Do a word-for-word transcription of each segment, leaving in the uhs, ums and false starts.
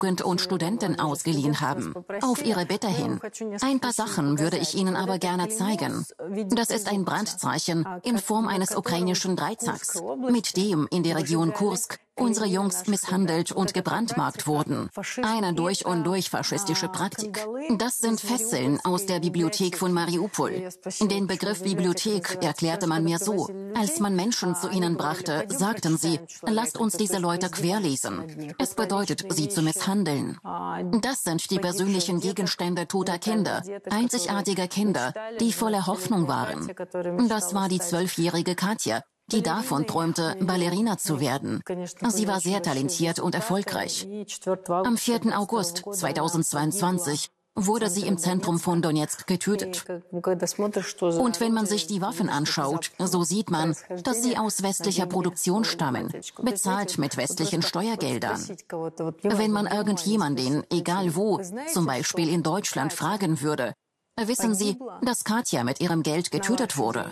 Jugend und Studenten ausgeliehen haben, auf ihre Bitte hin. Ein paar Sachen würde ich Ihnen aber gerne zeigen. Das ist ein Brandzeichen in Form eines ukrainischen Dreizacks, mit dem in der Region Kursk unsere Jungs misshandelt und gebrandmarkt wurden. Eine durch und durch faschistische Praktik. Das sind Fesseln aus der Bibliothek von Mariupol. Den Begriff Bibliothek erklärte man mir so: Als man Menschen zu ihnen brachte, sagten sie, lasst uns diese Leute querlesen. Es bedeutet, sie zu misshandeln. Das sind die persönlichen Gegenstände toter Kinder, einzigartiger Kinder, die voller Hoffnung waren. Das war die zwölfjährige Katja, die davon träumte, Ballerina zu werden. Sie war sehr talentiert und erfolgreich. Am vierten August zweitausendzweiundzwanzig wurde sie im Zentrum von Donezk getötet. Und wenn man sich die Waffen anschaut, so sieht man, dass sie aus westlicher Produktion stammen, bezahlt mit westlichen Steuergeldern. Wenn man irgendjemanden, egal wo, zum Beispiel in Deutschland, fragen würde, wissen Sie, dass Katja mit ihrem Geld getötet wurde?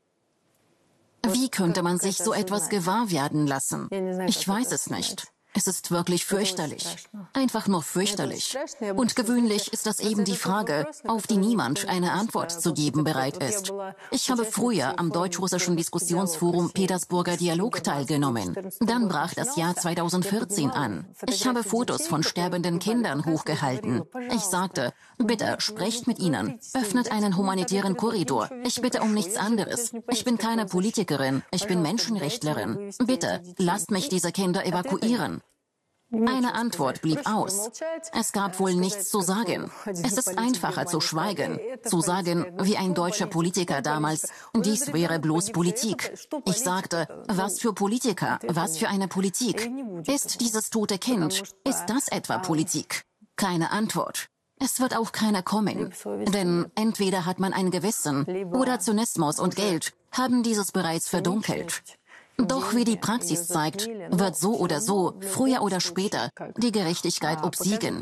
Wie könnte man sich so etwas gewahr werden lassen? Ich weiß es nicht. Es ist wirklich fürchterlich. Einfach nur fürchterlich. Und gewöhnlich ist das eben die Frage, auf die niemand eine Antwort zu geben bereit ist. Ich habe früher am deutsch-russischen Diskussionsforum Petersburger Dialog teilgenommen. Dann brach das Jahr zweitausendvierzehn an. Ich habe Fotos von sterbenden Kindern hochgehalten. Ich sagte, bitte sprecht mit ihnen, öffnet einen humanitären Korridor. Ich bitte um nichts anderes. Ich bin keine Politikerin, ich bin Menschenrechtlerin. Bitte, lasst mich diese Kinder evakuieren. Eine Antwort blieb aus. Es gab wohl nichts zu sagen. Es ist einfacher zu schweigen, zu sagen, wie ein deutscher Politiker damals, dies wäre bloß Politik. Ich sagte, was für Politiker, was für eine Politik? Ist dieses tote Kind, ist das etwa Politik? Keine Antwort. Es wird auch keine kommen, denn entweder hat man ein Gewissen oder Zynismus und Geld haben dieses bereits verdunkelt. Doch wie die Praxis zeigt, wird so oder so, früher oder später, die Gerechtigkeit obsiegen.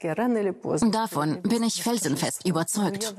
Davon bin ich felsenfest überzeugt.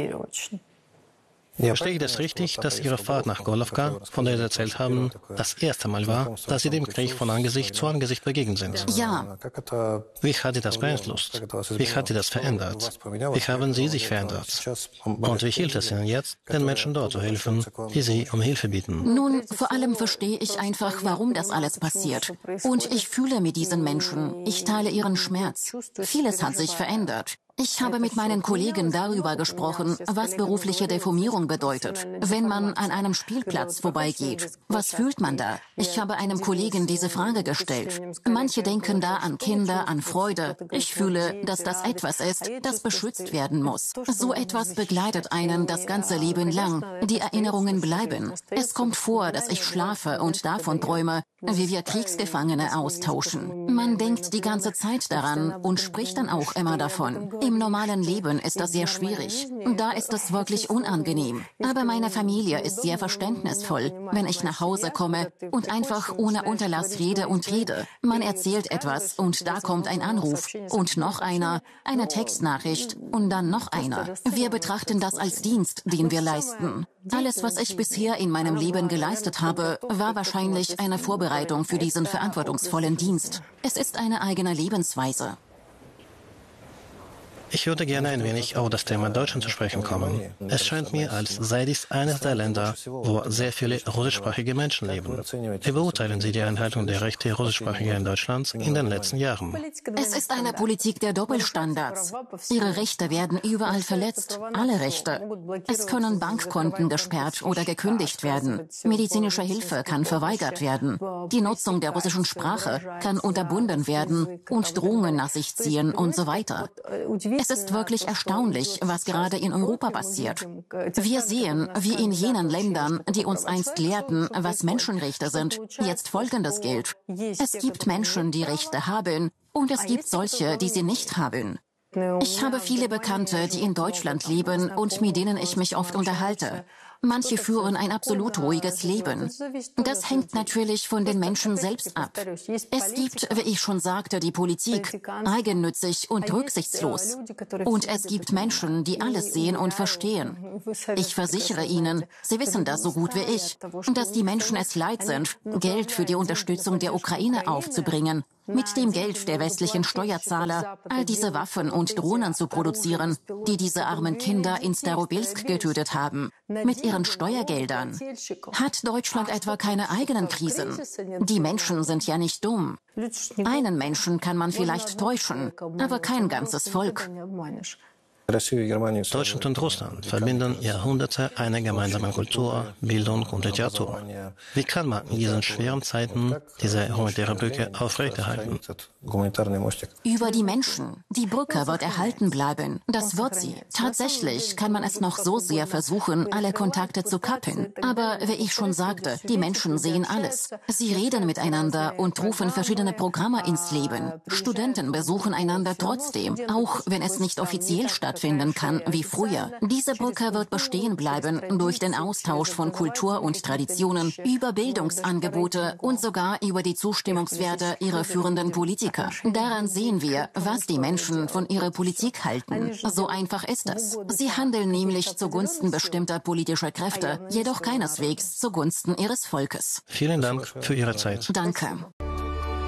Verstehe ich das richtig, dass Ihre Fahrt nach Gorlovka, von der Sie erzählt haben, das erste Mal war, dass Sie dem Krieg von Angesicht zu Angesicht begegnet sind? Ja. Wie hat Sie das beeinflusst? Wie hat Sie das verändert? Wie haben Sie sich verändert? Und wie hilft es Ihnen jetzt, den Menschen dort zu helfen, die Sie um Hilfe bitten? Nun, vor allem verstehe ich einfach, warum das alles passiert. Und ich fühle mit diesen Menschen. Ich teile ihren Schmerz. Vieles hat sich verändert. Ich habe mit meinen Kollegen darüber gesprochen, was berufliche Deformierung bedeutet. Wenn man an einem Spielplatz vorbeigeht, was fühlt man da? Ich habe einem Kollegen diese Frage gestellt. Manche denken da an Kinder, an Freude. Ich fühle, dass das etwas ist, das beschützt werden muss. So etwas begleitet einen das ganze Leben lang. Die Erinnerungen bleiben. Es kommt vor, dass ich schlafe und davon träume, wie wir Kriegsgefangene austauschen. Man denkt die ganze Zeit daran und spricht dann auch immer davon. Im normalen Leben ist das sehr schwierig. Da ist es wirklich unangenehm. Aber meine Familie ist sehr verständnisvoll, wenn ich nach Hause komme und einfach ohne Unterlass rede und rede. Man erzählt etwas und da kommt ein Anruf und noch einer, eine Textnachricht und dann noch einer. Wir betrachten das als Dienst, den wir leisten. Alles, was ich bisher in meinem Leben geleistet habe, war wahrscheinlich eine Vorbereitung für diesen verantwortungsvollen Dienst. Es ist eine eigene Lebensweise. Ich würde gerne ein wenig auf das Thema Deutschland zu sprechen kommen. Es scheint mir, als sei dies eines der Länder, wo sehr viele russischsprachige Menschen leben. Wie beurteilen Sie die Einhaltung der Rechte russischsprachiger in Deutschland in den letzten Jahren? Es ist eine Politik der Doppelstandards. Ihre Rechte werden überall verletzt, alle Rechte. Es können Bankkonten gesperrt oder gekündigt werden. Medizinische Hilfe kann verweigert werden. Die Nutzung der russischen Sprache kann unterbunden werden und Drohungen nach sich ziehen und so weiter. Es ist wirklich erstaunlich, was gerade in Europa passiert. Wir sehen, wie in jenen Ländern, die uns einst lehrten, was Menschenrechte sind, jetzt Folgendes gilt. Es gibt Menschen, die Rechte haben, und es gibt solche, die sie nicht haben. Ich habe viele Bekannte, die in Deutschland leben und mit denen ich mich oft unterhalte. Manche führen ein absolut ruhiges Leben. Das hängt natürlich von den Menschen selbst ab. Es gibt, wie ich schon sagte, die Politik, eigennützig und rücksichtslos. Und es gibt Menschen, die alles sehen und verstehen. Ich versichere Ihnen, Sie wissen das so gut wie ich, dass die Menschen es leid sind, Geld für die Unterstützung der Ukraine aufzubringen, mit dem Geld der westlichen Steuerzahler all diese Waffen und Drohnen zu produzieren, die diese armen Kinder in Starobilsk getötet haben. Mit ihren Steuergeldern. Hat Deutschland etwa keine eigenen Krisen? Die Menschen sind ja nicht dumm. Einen Menschen kann man vielleicht täuschen, aber kein ganzes Volk. Deutschland und Russland verbinden Jahrhunderte einer gemeinsamen Kultur, Bildung und Literatur. Wie kann man in diesen schweren Zeiten diese humanitäre Brücke aufrechterhalten? Über die Menschen. Die Brücke wird erhalten bleiben. Das wird sie. Tatsächlich kann man es noch so sehr versuchen, alle Kontakte zu kappen. Aber wie ich schon sagte, die Menschen sehen alles. Sie reden miteinander und rufen verschiedene Programme ins Leben. Studenten besuchen einander trotzdem, auch wenn es nicht offiziell stattfindet. finden kann wie früher. Diese Brücke wird bestehen bleiben durch den Austausch von Kultur und Traditionen, über Bildungsangebote und sogar über die Zustimmungswerte ihrer führenden Politiker. Daran sehen wir, was die Menschen von ihrer Politik halten. So einfach ist es. Sie handeln nämlich zugunsten bestimmter politischer Kräfte, jedoch keineswegs zugunsten ihres Volkes. Vielen Dank für Ihre Zeit. Danke.